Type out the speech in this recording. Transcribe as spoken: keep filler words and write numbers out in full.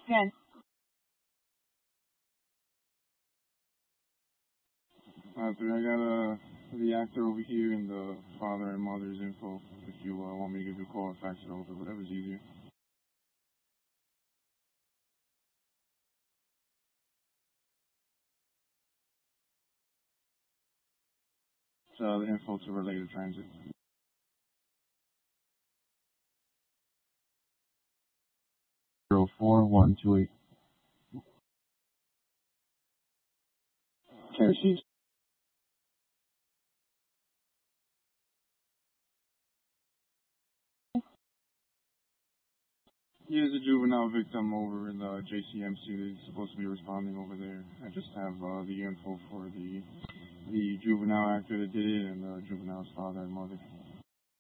Good. Uh, three, I got uh, the actor over here and the father and mother's info. If you uh, want me to give you a call or fax it over, whatever's easier. It's uh, the info to related transit. Zero four one two eight. Care sheet. He is a juvenile victim over in the J C M C. They're supposed to be responding over there. I just have uh, the info for the the juvenile actor that did it and the juvenile's father and mother.